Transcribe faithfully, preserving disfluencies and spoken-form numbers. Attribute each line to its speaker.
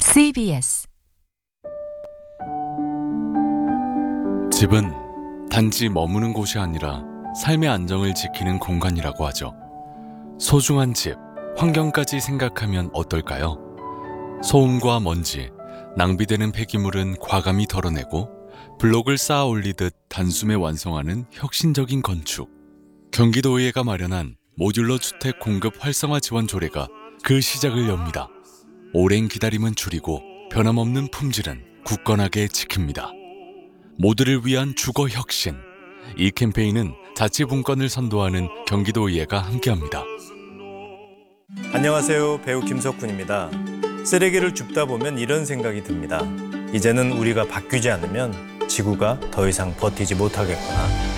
Speaker 1: 씨비에스
Speaker 2: 집은 단지 머무는 곳이 아니라 삶의 안정을 지키는 공간이라고 하죠. 소중한 집, 환경까지 생각하면 어떨까요? 소음과 먼지, 낭비되는 폐기물은 과감히 덜어내고 블록을 쌓아 올리듯 단숨에 완성하는 혁신적인 건축. 경기도의회가 마련한 모듈러 주택 공급 활성화 지원 조례가 그 시작을 엽니다. 오랜 기다림은 줄이고 변함없는 품질은 굳건하게 지킵니다. 모두를 위한 주거 혁신. 이 캠페인은 자치분권을 선도하는 경기도의회가 함께합니다.
Speaker 3: 안녕하세요. 배우 김석훈입니다. 쓰레기를 줍다 보면 이런 생각이 듭니다. 이제는 우리가 바뀌지 않으면 지구가 더 이상 버티지 못하겠구나.